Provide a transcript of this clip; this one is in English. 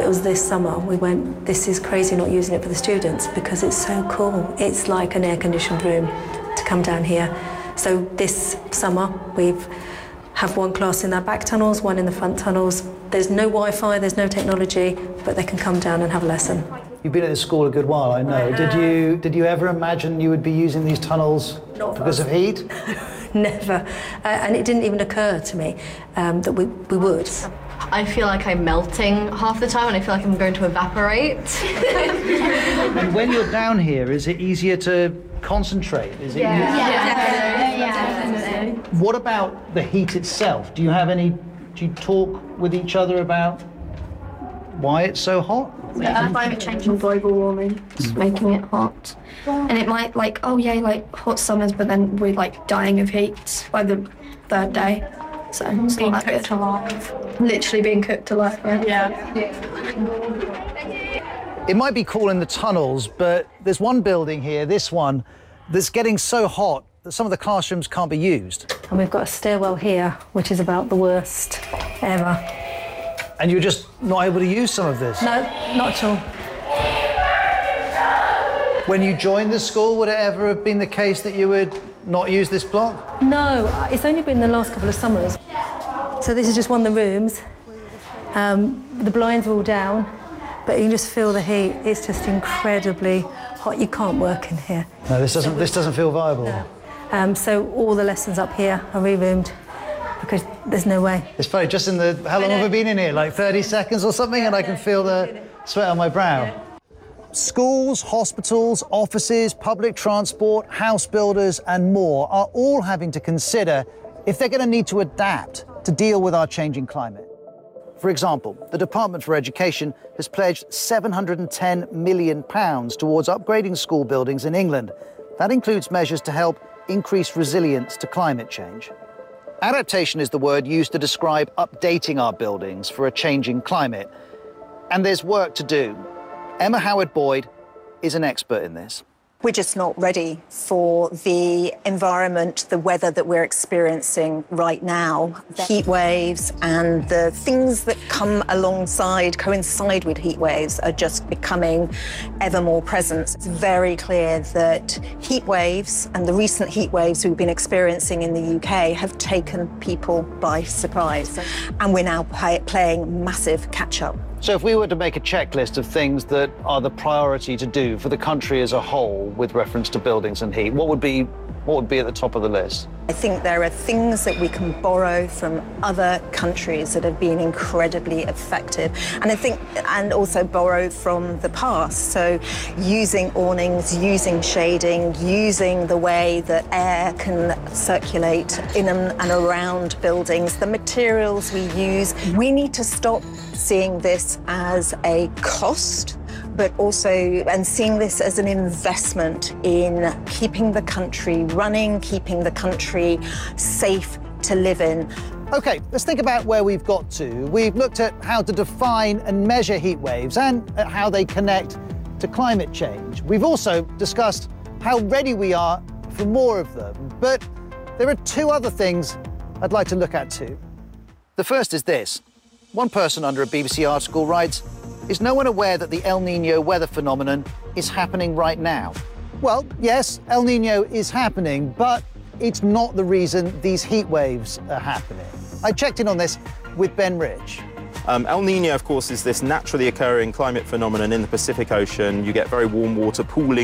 it was this summer, we went, this is crazy not using it for the students because it's so cool. It's like an air-conditioned room to come down here. So this summer, have one class in our back tunnels, one in the front tunnels. There's no Wi-Fi, there's no technology, but they can come down and have a lesson. You've been at this school a good while, I know. Did you ever imagine you would be using these tunnels because of heat? Never. And it didn't even occur to me that we would. I feel like I'm melting half the time and I feel like I'm going to evaporate. And when you're down here, is it easier to concentrate? Is it Definitely. What about the heat itself? Do you talk with each other about why it's so hot? Climate change and global warming is making it hot. And it might hot summers, but then we're dying of heat by the third day. So it's Being not that cooked good. alive. Literally being cooked alive, right? Yeah. It might be cool in the tunnels, but there's one building here, this one, that's getting so hot that some of the classrooms can't be used. And we've got a stairwell here, which is about the worst ever. And you're just not able to use some of this? No, not at all. When you joined the school, would it ever have been the case that you would not use this block? No, it's only been the last couple of summers. So this is just one of the rooms. The blinds are all down, but you can just feel the heat. It's just incredibly hot. You can't work in here. No, this doesn't feel viable. No. So all the lessons up here are re-roomed because there's no way. It's funny, just in how long have we been in here? Like 30 seconds or something, and I can feel the sweat on my brow. Schools, hospitals, offices, public transport, house builders and more are all having to consider if they're going to need to adapt to deal with our changing climate. For example, the Department for Education has pledged £710 million towards upgrading school buildings in England. That includes measures to help increase resilience to climate change. Adaptation is the word used to describe updating our buildings for a changing climate. And there's work to do. Emma Howard-Boyd is an expert in this. We're just not ready for the environment, the weather that we're experiencing right now. The heat waves and the things that coincide with heat waves are just becoming ever more present. It's very clear that heat waves and the recent heat waves we've been experiencing in the UK have taken people by surprise. And we're now playing massive catch-up. So if we were to make a checklist of things that are the priority to do for the country as a whole with reference to buildings and heat, what would be at the top of the list? I think there are things that we can borrow from other countries that have been incredibly effective, and also borrow from the past. So using awnings, using shading, using the way that air can circulate in and around buildings, the materials we use. We need to stop seeing this as a cost, but also seeing this as an investment in keeping the country running, keeping the country safe to live in. OK, let's think about where we've got to. We've looked at how to define and measure heat waves and at how they connect to climate change. We've also discussed how ready we are for more of them. But there are two other things I'd like to look at too. The first is this. One person under a BBC article writes, "Is no one aware that the El Niño weather phenomenon is happening right now?" Well, yes, El Niño is happening, but it's not the reason these heat waves are happening. I checked in on this with Ben Rich. El Niño, of course, is this naturally occurring climate phenomenon in the Pacific Ocean. You get very warm water pooling